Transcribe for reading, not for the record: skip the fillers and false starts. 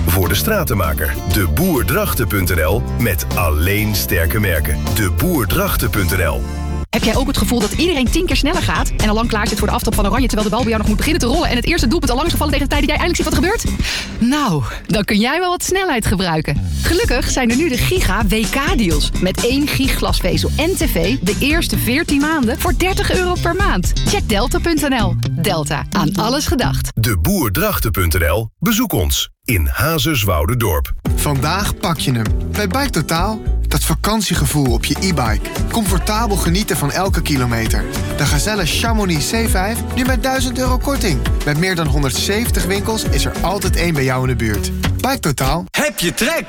voor de stratenmaker. Deboerdrachten.nl met alleen sterke merken. Deboerdrachten.nl. Heb jij ook het gevoel dat iedereen 10 keer sneller gaat en al lang klaar zit voor de aftrap van Oranje, terwijl de bal bij jou nog moet beginnen te rollen en het eerste doelpunt al lang is gevallen tegen de tijd dat jij eindelijk ziet wat er gebeurt? Nou, dan kun jij wel wat snelheid gebruiken. Gelukkig zijn er nu de Giga WK-deals. Met 1 gig glasvezel en tv de eerste 14 maanden voor €30 per maand. Check delta.nl. Delta, aan alles gedacht. Deboerdrachten.nl. Bezoek ons in Hazerswoude-dorp. Vandaag pak je hem. Bij Bike Totaal. Dat vakantiegevoel op je e-bike. Comfortabel genieten van elke kilometer. De Gazelle Chamonix C5 nu met €1000 korting. Met meer dan 170 winkels is er altijd één bij jou in de buurt. Bike Totaal. Heb je trek?